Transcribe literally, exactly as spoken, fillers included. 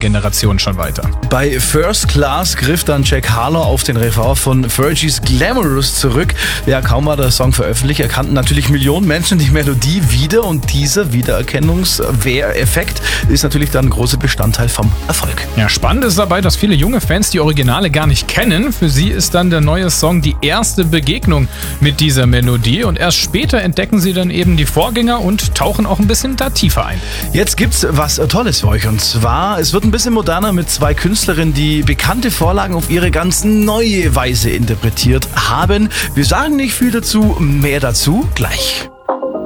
Generation schon weiter. Bei First Class griff dann Jack Harlow auf den Refrain von Fergie's Glamorous zurück. Ja, kaum war der Song veröffentlicht, erkannten natürlich Millionen Menschen die Melodie wieder und dieser Wiedererkennungseffekt ist natürlich dann ein großer Bestandteil vom Erfolg. Ja, spannend ist dabei, dass viele junge Fans die Originale gar nicht kennen. Für sie ist dann der neue Song die erste Begegnung mit dieser Melodie und erst später entdecken sie dann eben die Vorgänger und tauchen auch ein bisschen da tiefer ein. Jetzt gibt's was Tolles für euch und zwar, es wird ein bisschen moderner mit zwei Künstlerinnen, die bekannte Vorlagen auf ihre ganz neue Weise interpretiert haben. Wir sagen nicht viel dazu, mehr dazu gleich.